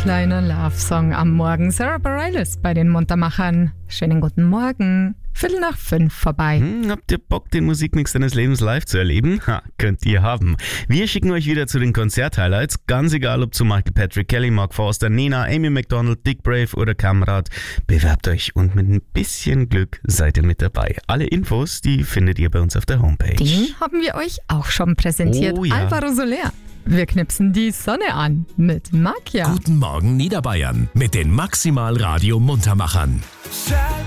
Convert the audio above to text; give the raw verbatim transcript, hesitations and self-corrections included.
kleiner Love-Song am Morgen. Sarah Bareilles bei den Muntermachern. Schönen guten Morgen. Viertel nach fünf vorbei. Hm, habt ihr Bock, den Musikmix deines Lebens live zu erleben? Ha, könnt ihr haben. Wir schicken euch wieder zu den Konzert-Highlights. Ganz egal, ob zu Michael Patrick, Kelly, Mark Forster, Nena, Amy McDonald, Dick Brave oder Kamrat. Bewerbt euch und mit ein bisschen Glück seid ihr mit dabei. Alle Infos, die findet ihr bei uns auf der Homepage. Den haben wir euch auch schon präsentiert. Oh ja. Alvaro Soler. Wir knipsen die Sonne an mit Makia. Guten Morgen Niederbayern mit den Maximal Radio Muntermachern.